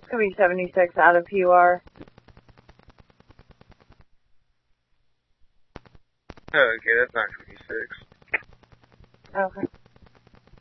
gonna be 76 out of PUR. Okay, that's 956. Okay.